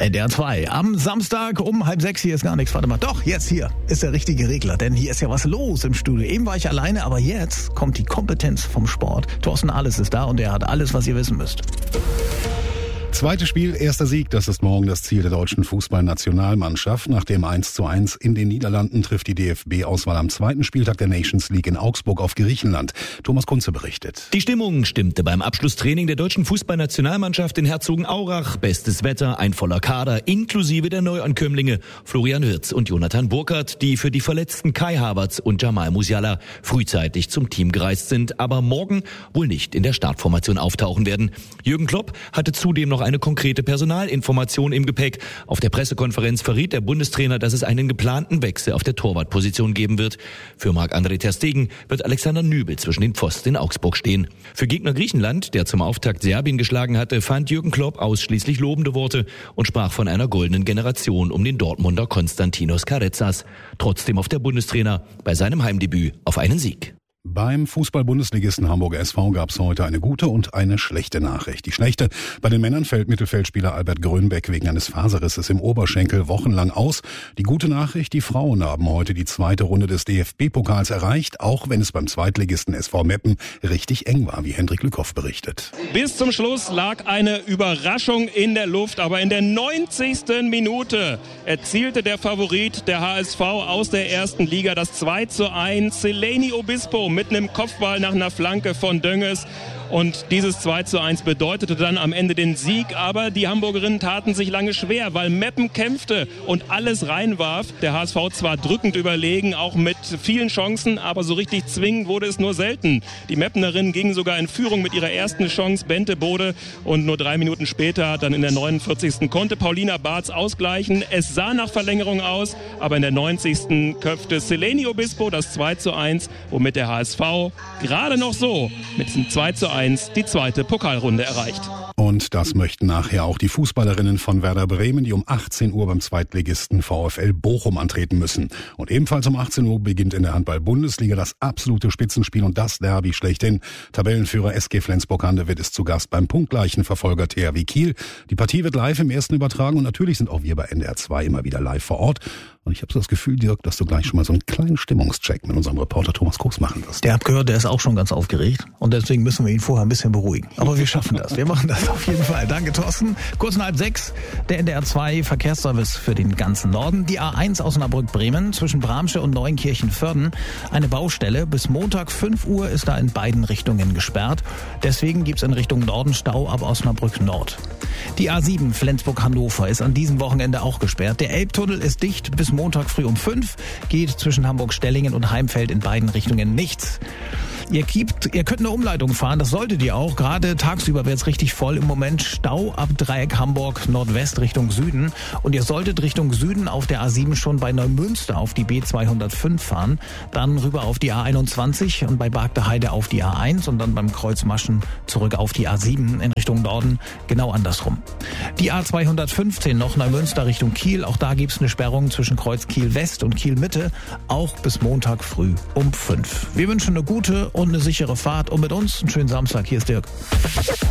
NDR 2. Am Samstag um 5:30 hier ist gar nichts. Warte mal, doch, jetzt hier ist der richtige Regler, denn hier ist ja was los im Studio. Eben war ich alleine, aber jetzt kommt die Kompetenz vom Sport. Thorsten Alles ist da und er hat alles, was ihr wissen müsst. Zweites Spiel, erster Sieg, das ist morgen das Ziel der deutschen Fußballnationalmannschaft. Nach dem 1:1 in den Niederlanden trifft die DFB-Auswahl am zweiten Spieltag der Nations League in Augsburg auf Griechenland. Thomas Kunze berichtet. Die Stimmung stimmte beim Abschlusstraining der deutschen Fußballnationalmannschaft in Herzogenaurach. Bestes Wetter, ein voller Kader, inklusive der Neuankömmlinge Florian Wirtz und Jonathan Burkhardt, die für die verletzten Kai Havertz und Jamal Musiala frühzeitig zum Team gereist sind, aber morgen wohl nicht in der Startformation auftauchen werden. Jürgen Klopp hatte zudem noch eine konkrete Personalinformation im Gepäck. Auf der Pressekonferenz verriet der Bundestrainer, dass es einen geplanten Wechsel auf der Torwartposition geben wird. Für Marc-André ter Stegen wird Alexander Nübel zwischen den Pfosten in Augsburg stehen. Für Gegner Griechenland, der zum Auftakt Serbien geschlagen hatte, fand Jürgen Klopp ausschließlich lobende Worte und sprach von einer goldenen Generation um den Dortmunder Konstantinos Karezas. Trotzdem auf der Bundestrainer bei seinem Heimdebüt auf einen Sieg. Beim Fußball-Bundesligisten Hamburger SV gab es heute eine gute und eine schlechte Nachricht. Die schlechte: Bei den Männern fällt Mittelfeldspieler Albert Grönbeck wegen eines Faserrisses im Oberschenkel wochenlang aus. Die gute Nachricht: Die Frauen haben heute die zweite Runde des DFB-Pokals erreicht, auch wenn es beim Zweitligisten SV Meppen richtig eng war, wie Hendrik Lückhoff berichtet. Bis zum Schluss lag eine Überraschung in der Luft, aber in der 90. Minute erzielte der Favorit der HSV aus der ersten Liga das 2:1. Seleni Obispo mit einem Kopfball nach einer Flanke von Dönges. Und dieses 2:1 bedeutete dann am Ende den Sieg. Aber die Hamburgerinnen taten sich lange schwer, weil Meppen kämpfte und alles reinwarf. Der HSV zwar drückend überlegen, auch mit vielen Chancen, aber so richtig zwingend wurde es nur selten. Die Meppenerinnen gingen sogar in Führung mit ihrer ersten Chance, Bente Bode. Und nur 3 Minuten später, dann in der 49. konnte Paulina Bartz ausgleichen. Es sah nach Verlängerung aus, aber in der 90. köpfte Seleni Obispo das 2:1, womit der HSV gerade noch so mit diesem 2:1 die zweite Pokalrunde erreicht. Und das möchten nachher auch die Fußballerinnen von Werder Bremen, die um 18 Uhr beim Zweitligisten VfL Bochum antreten müssen. Und ebenfalls um 18 Uhr beginnt in der Handball-Bundesliga das absolute Spitzenspiel und das Derby schlechthin. Tabellenführer SG Flensburg-Handewitt ist zu Gast beim punktgleichen Verfolger THW Kiel. Die Partie wird live im ersten übertragen und natürlich sind auch wir bei NDR 2 immer wieder live vor Ort. Und ich habe so das Gefühl, Dirk, dass du gleich schon mal so einen kleinen Stimmungscheck mit unserem Reporter Thomas Koks machen wirst. Der hat gehört, der ist auch schon ganz aufgeregt und deswegen müssen wir ihn vorher ein bisschen beruhigen. Aber wir schaffen das. Wir machen das auf jeden Fall. Danke, Thorsten. Kurz nach 5:30, der NDR 2 Verkehrsservice für den ganzen Norden. Die A1 Osnabrück-Bremen zwischen Bramsche und Neuenkirchen-Vörden. Eine Baustelle. Bis Montag 5 Uhr ist da in beiden Richtungen gesperrt. Deswegen gibt's in Richtung Norden Stau ab Osnabrück Nord. Die A7 Flensburg-Hannover ist an diesem Wochenende auch gesperrt. Der Elbtunnel ist dicht bis Montag früh um 5. Geht zwischen Hamburg-Stellingen und Heimfeld in beiden Richtungen nichts. Ihr könnt eine Umleitung fahren, das solltet ihr auch. Gerade tagsüber wird's richtig voll. Im Moment Stau ab Dreieck Hamburg Nordwest Richtung Süden. Und ihr solltet Richtung Süden auf der A7 schon bei Neumünster auf die B205 fahren. Dann rüber auf die A21 und bei Bargteheide auf die A1 und dann beim Kreuz Maschen zurück auf die A7 in Richtung Norden. Genau andersrum. Die A215 noch Neumünster Richtung Kiel. Auch da gibt's eine Sperrung zwischen Kreuz Kiel West und Kiel Mitte. Auch bis Montag früh um 5. Wir wünschen eine gute und eine sichere Fahrt und mit uns einen schönen Samstag. Hier ist Dirk.